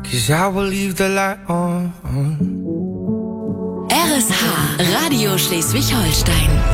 'cause I will leave the light on. RSH, Radio Schleswig-Holstein.